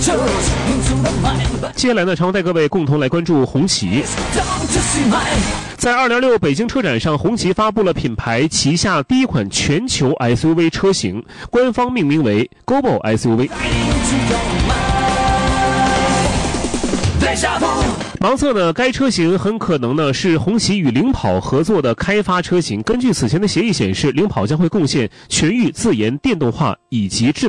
接下来呢，常带各位共同来关注红旗。在206北京车展上，红旗发布了品牌旗下第一款全球 SUV 车型，官方命名为 Global SUV。盲测呢，该车型很可能呢是红旗与领跑合作的开发车型。根据此前的协议显示，领跑将会贡献全域自研电动化以及智